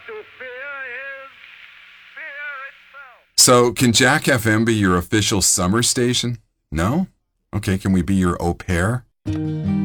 So, can Jack FM be your official summer station? No? Okay, can we be your au pair?